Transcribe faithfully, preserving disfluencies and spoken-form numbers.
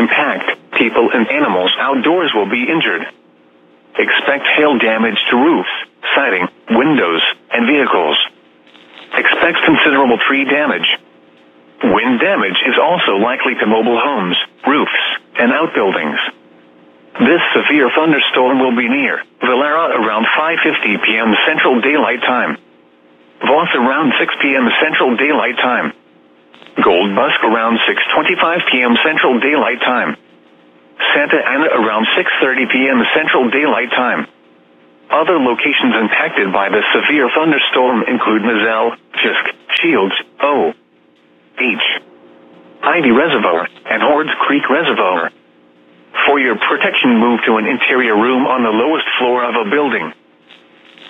impact, people and animals outdoors will be injured. Expect hail damage to roofs, siding, windows, and vehicles. Expect considerable tree damage. Wind damage is also likely to mobile homes, roofs, and outbuildings. This severe thunderstorm will be near Valera around five fifty p.m. Central Daylight Time. Voss around six p.m. Central Daylight Time. Gold Busk around six twenty-five p.m. Central Daylight Time. Santa Ana around six thirty p.m. Central Daylight Time. Other locations impacted by the severe thunderstorm include Mizell, Fisk, Shields, O. H. Ivy Reservoir, and Hordes Creek Reservoir. For your protection, move to an interior room on the lowest floor of a building.